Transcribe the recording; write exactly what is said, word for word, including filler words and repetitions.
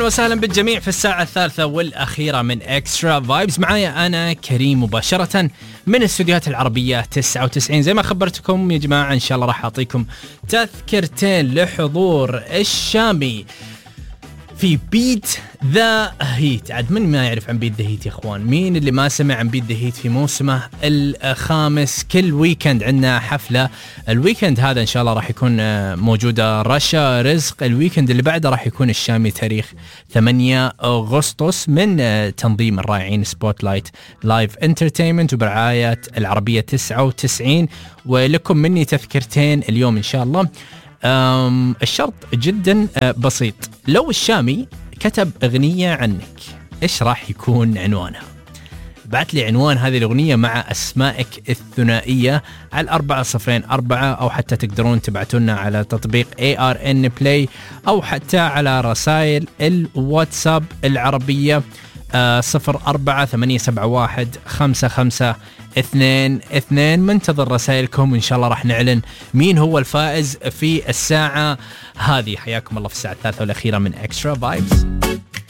أهلا وسهلا بالجميع في الساعة الثالثة والأخيرة من إكسترا فايبز. معايا أنا كريم مباشرة من استوديوهات العربية تسعة وتسعين. زي ما خبرتكم يا جماعة إن شاء الله راح أعطيكم تذكرتين لحضور الشامي في بيت ذا هيت. عاد من ما يعرف عن بيت ذا هيت يا اخوان؟ مين اللي ما سمع عن بيت ذا هيت في موسمه الخامس؟ كل ويكند عندنا حفلة. الويكند هذا ان شاء الله راح يكون موجودة رشا رزق. الويكند اللي بعده راح يكون الشامي تاريخ ثمانية أغسطس من تنظيم الرائعين سبوت لايت لايف انترتينمنت وبرعاية العربية تسعة وتسعين. ولكم مني تذكرتين اليوم ان شاء الله. الشرط جدا بسيط، لو الشامي كتب أغنية عنك إيش راح يكون عنوانها؟ بعت لي عنوان هذه الأغنية مع أسمائك الثنائية على أربعة صفرين أربعة، أو حتى تقدرون تبعتونا على تطبيق إيه آر إن بلاي، أو حتى على رسائل الواتساب العربية صفر أربعة ثمانية سبعة واحد خمسة خمسة اثنين اثنين. منتظر رسائلكم وإن شاء الله راح نعلن مين هو الفائز في الساعة هذه. حياكم الله في الساعة الثالثة والأخيرة من إكسترا فايبز.